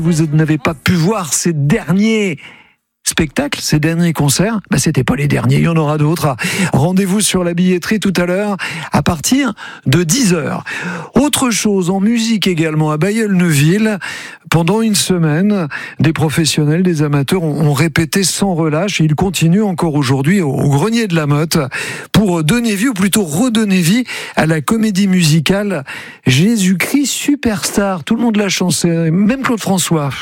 Vous n'avez pas pu voir ces derniers spectacles, ces derniers concerts, c'était pas les derniers, il y en aura d'autres. Rendez-vous sur la billetterie tout à l'heure à partir de 10h. Autre chose en musique également à Bailleul-Neuville, pendant une semaine, des professionnels, des amateurs ont répété sans relâche et ils continuent encore aujourd'hui au Grenier de la Motte pour donner vie, ou plutôt redonner vie à la comédie musicale Jésus-Christ Superstar. Tout le monde l'a chanté, même Claude François.